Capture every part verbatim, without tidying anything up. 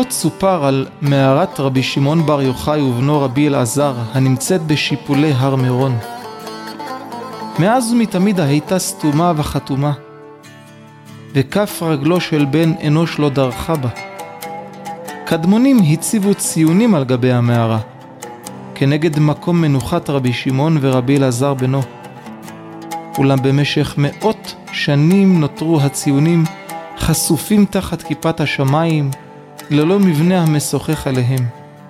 עוד סופר על מערת רבי שמעון בר יוחאי ובנו רבי אלעזר הנמצאת בשיפולי הר מירון. מאז ומתמיד הייתה סתומה וחתומה, וכף רגלו של בן אנוש לא דרכה בה. קדמונים הציבו ציונים על גבי המערה, כנגד מקום מנוחת רבי שמעון ורבי אלעזר בנו. אולם במשך מאות שנים נותרו הציונים חשופים תחת כיפת השמיים, ללא מבנה המשוחח עליהם.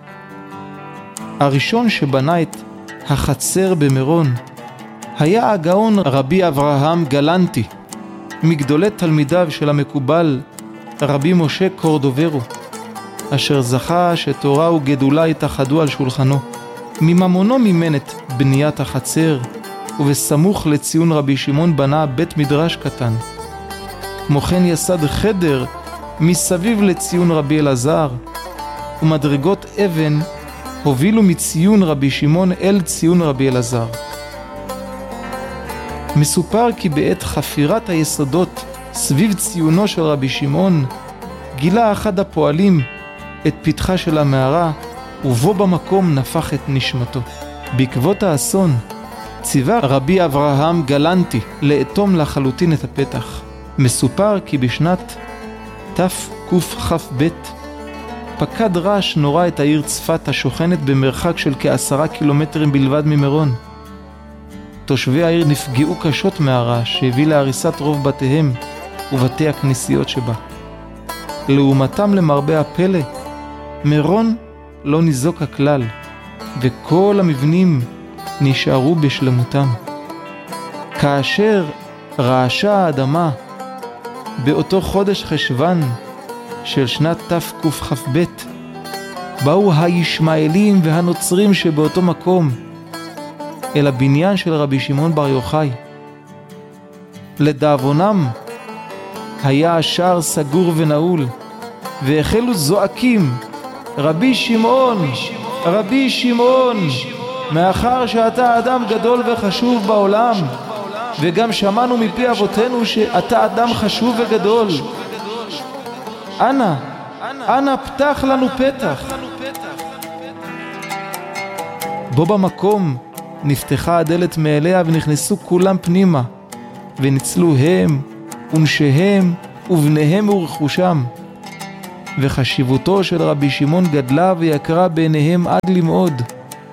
הראשון שבנה את החצר במירון היה הגאון רבי אברהם גלנטי, מגדולי תלמידיו של המקובל רבי משה קורדוברו, אשר זכה שתורה וגדולה התאחדו על שולחנו. מממונו מימן את בניית החצר, ובסמוך לציון רבי שמעון בנה בית מדרש קטן. כמו כן יסד חדר מסביב לציון רבי אלעזר, ומדרגות אבן הובילו מציון רבי שמעון אל ציון רבי אלעזר. מסופר כי בעת חפירת היסודות סביב ציונו של רבי שמעון, גילה אחד הפועלים את פתחה של המערה, ובו במקום נפח את נשמתו. בעקבות האסון ציווה רבי אברהם גלנטי לאטום לחלוטין את הפתח. מסופר כי בשנת תקכ"ב פקד רעש נורא את העיר צפת השוכנת במרחק של כעשרה קילומטרים בלבד ממירון. תושבי העיר נפגעו קשות מהרעש שהביא להריסת רוב בתיהם ובתי הכנסיות שבה. לעומתם, למרבה הפלא, מירון לא ניזוק הכלל, וכל המבנים נשארו בשלמותם. כאשר רעשה האדמה באותו חודש חשבן של שנת תקכ"ב, באו הישמעאלים והנוצרים שבאותו מקום אל הבניין של רבי שמעון בר יוחאי. לדאבונם היה השער סגור ונעול, והחלו זועקים, רבי שמעון, רבי שמעון, מאחר שאתה אדם גדול וחשוב בעולם, וגם שמענו מפי אבותינו שאתה אדם חשוב וגדול, אנא, אנא פתח לנו פתח. בו במקום נפתחה הדלת מאליה ונכנסו כולם פנימה, וניצלו הם ונשיהם ובניהם ורכושם. וחשיבותו של רבי שמעון גדלה ויקרה בעיניהם עד למאוד.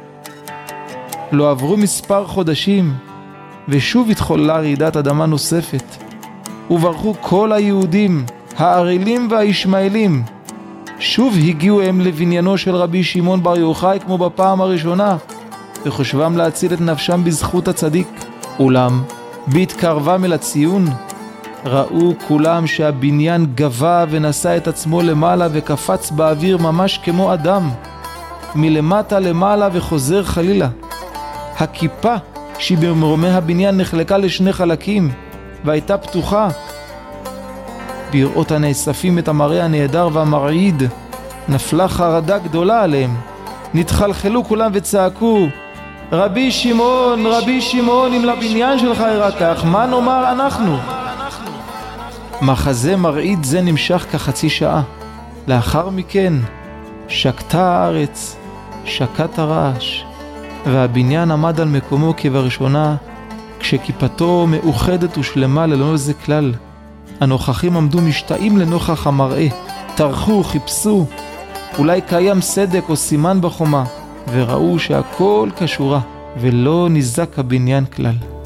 לא עברו מספר חודשים ושוב התחוללה רעידת אדמה נוספת, וברכו כל היהודים, הערלים והישמעאלים. שוב הגיעו הם לבניינו של רבי שמעון בר יוחאי כמו בפעם הראשונה, וחושבם להציל את נפשם בזכות הצדיק. אולם בהתקרבם אל הציון ראו כולם שהבניין גבה ונשא את עצמו למעלה וקפץ באוויר ממש כמו אדם, מלמטה למעלה וחוזר חלילה. הכיפה שבמרומי הבניין נחלקה לשני חלקים והייתה פתוחה. בראות הנאספים את המראה הנהדר והמרעיד נפלה חרדה גדולה עליהם. נתחלחלו כולם וצעקו, רבי שמעון, רבי שמעון, אם לבניין שלך אירע כך, מה נאמר אנחנו? מחזה מרעיד זה נמשך כחצי שעה. לאחר מכן שקטה הארץ, שקט הרעש, והבניין עמד על מקומו כבראשונה, כשכיפתו מאוחדת ושלמה ללא זה כלל. הנוכחים עמדו משתאים לנוכח המראה, טרחו, חיפשו, אולי קיים סדק או סימן בחומה, וראו שהכל כשורה ולא נזק הבניין כלל.